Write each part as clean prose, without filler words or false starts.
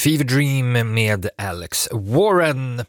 Fever Dream med Alex Warren.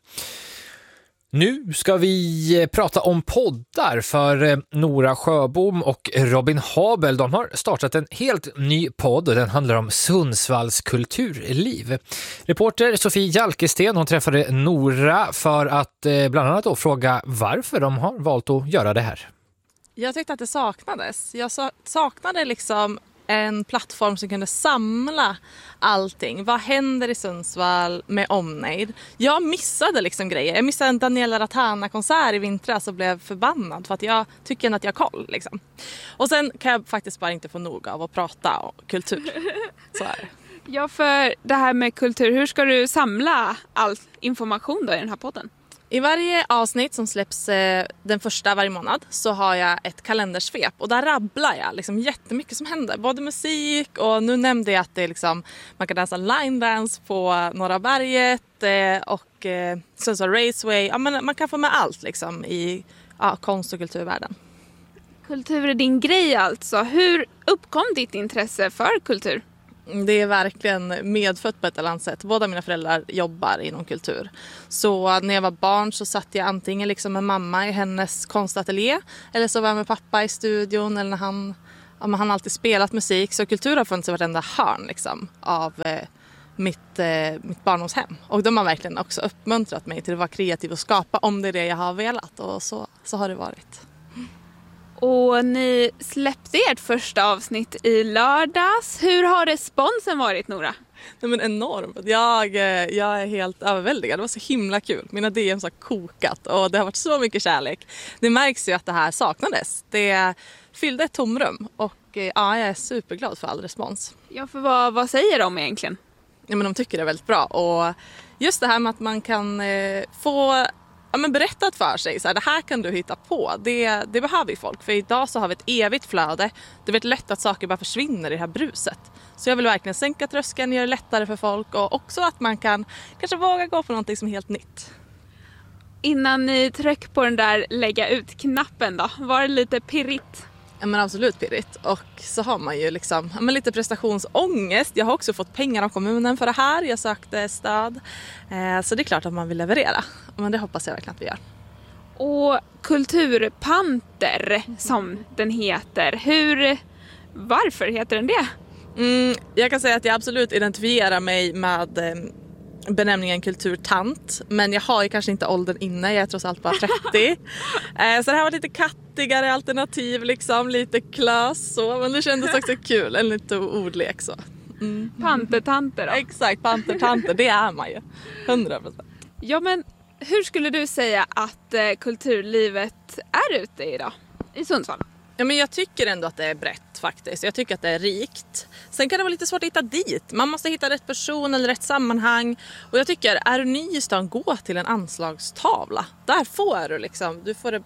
Nu ska vi prata om poddar, för Nora Sjöbom och Robin Habel, de har startat en helt ny podd och den handlar om Sundsvalls kulturliv. Reporter Sofie Jalkesten, hon träffade Nora för att bland annat då fråga varför de har valt att göra det här. Jag tyckte att det saknades. Jag saknade liksom en plattform som kunde samla allting. Vad händer i Sundsvall med omnejd? Jag missade liksom grejer. Jag missade en Daniela Ratana-konsert i vintras och blev förbannad för att jag tycker att jag har koll. Liksom. Och sen kan jag faktiskt bara inte få nog av att prata om kultur. Så är det. Ja, för det här med kultur, hur ska du samla all information då i den här podden? I varje avsnitt som släpps den första varje månad så har jag ett kalendersvep och där rabblar jag liksom jättemycket som händer. Både musik och nu nämnde jag att det är liksom, man kan dansa line dance på Norra berget och Sundsvall Raceway. Ja, men man kan få med allt liksom i konst- och kulturvärlden. Kultur är din grej alltså. Hur uppkom ditt intresse för kultur? Det är verkligen medfött på ett eller annat sätt. Båda mina föräldrar jobbar inom kultur. Så när jag var barn så satt jag antingen liksom med mamma i hennes konstateljé eller så var jag med pappa i studion eller när han alltid spelat musik. Så kultur har funnits i vartenda hörn liksom, av mitt barndomshem. Och de har verkligen också uppmuntrat mig till att vara kreativ och skapa om det är det jag har velat. Och så har det varit. Och ni släppte ert första avsnitt i lördags. Hur har responsen varit, Nora? Nej, men enormt. Jag är helt överväldigad. Det var så himla kul. Mina DMs har kokat och det har varit så mycket kärlek. Det märks ju att det här saknades. Det fyllde ett tomrum och jag är superglad för all respons. Ja, för vad säger de egentligen? Ja, men de tycker det är väldigt bra. Och just det här med att man kan få berättat för sig, så här, det här kan du hitta på. Det behöver ju folk, för idag så har vi ett evigt flöde. Det är väldigt lätt att saker bara försvinner i det här bruset. Så jag vill verkligen sänka tröskeln, göra det lättare för folk och också att man kan kanske våga gå på någonting som är helt nytt. Innan ni tryck på den där lägga ut-knappen då, var det lite pirrigt? Ja, men absolut pirrigt. Och så har man ju liksom, lite prestationsångest. Jag har också fått pengar av kommunen för det här. Jag sökte stöd. Så det är klart att man vill leverera. Men det hoppas jag verkligen att vi gör. Och Kulturpanter som den heter. Varför heter den det? Jag kan säga att jag absolut identifierar mig med benämningen kulturtant, men jag har ju kanske inte åldern inne, jag är trots allt bara 30. Så det här var lite kattigare alternativ liksom, lite klass så, men det kändes också kul, en lite ordlek så. Pantertanter då? Exakt, pantertanter, det är man ju, 100%. Ja, men hur skulle du säga att kulturlivet är ute idag i Sundsvall? Ja, men jag tycker ändå att det är brett faktiskt. Jag tycker att det är rikt. Sen kan det vara lite svårt att hitta dit. Man måste hitta rätt person eller rätt sammanhang. Och jag tycker, är du ny i stan, gå till en anslagstavla. Där får du liksom,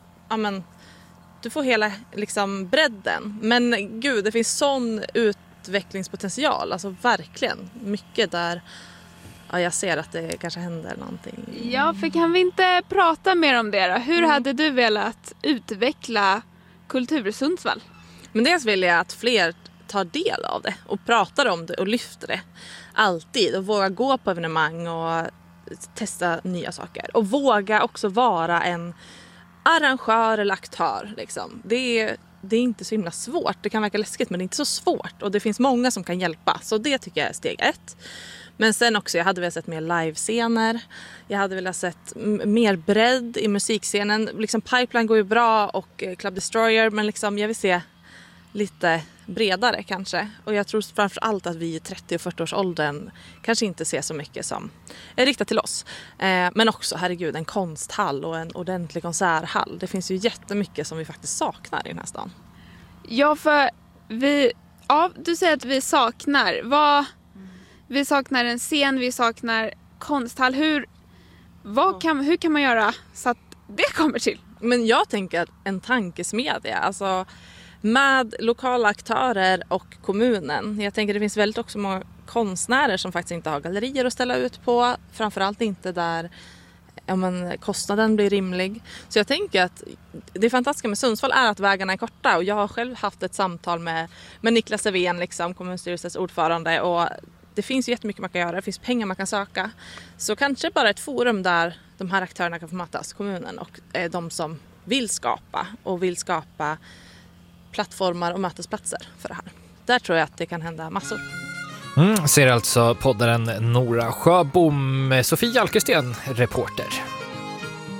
du får hela liksom bredden. Men gud, det finns sån utvecklingspotential. Alltså verkligen mycket där. Ja, jag ser att det kanske händer någonting. Ja, för kan vi inte prata mer om det då? Hur hade du velat utveckla Kultur Sundsvall? Men dels vill jag att fler tar del av det och pratar om det och lyfter det alltid och våga gå på evenemang och testa nya saker och våga också vara en arrangör eller aktör liksom. Det är inte så himla svårt. Det kan verka läskigt, men det är inte så svårt och det finns många som kan hjälpa, så det tycker jag är steg 1. Men sen också, jag hade velat sett mer livescener. Jag hade velat sett mer bredd i musikscenen. Liksom Pipeline går ju bra och Club Destroyer, men liksom jag vill se lite bredare kanske. Och jag tror framförallt att vi i 30- och 40-årsåldern kanske inte ser så mycket som är riktat till oss. Men också, herregud, en konsthall och en ordentlig konserthall. Det finns ju jättemycket som vi faktiskt saknar i den här stan. Ja, för du säger att vi saknar. Vi saknar en scen, vi saknar konsthall. Hur kan man göra så att det kommer till? Men jag tänker att en tankesmedja, alltså med lokala aktörer och kommunen. Jag tänker att det finns väldigt också många konstnärer som faktiskt inte har gallerier att ställa ut på. Framförallt inte där kostnaden blir rimlig. Så jag tänker att det fantastiska med Sundsvall är att vägarna är korta. Och jag har själv haft ett samtal med Niklas Evén, liksom, kommunstyrelsens ordförande. Och det finns jättemycket man kan göra, det finns pengar man kan söka. Så kanske bara ett forum där de här aktörerna kan få mötas, kommunen och de som vill skapa plattformar och mötesplatser för det här. Där tror jag att det kan hända massor. Ser alltså poddaren Nora Sjöbom, Sofie Alkesten, reporter.